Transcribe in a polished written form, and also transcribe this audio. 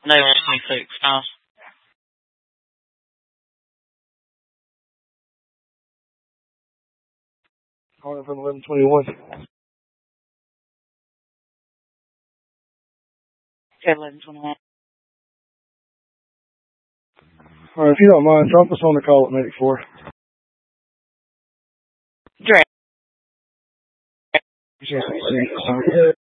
No, 26, Styles. Calling from 1121. Okay, 1121. All right, if you don't mind, drop us on the call at Medic 4. Dre. Appreciate it.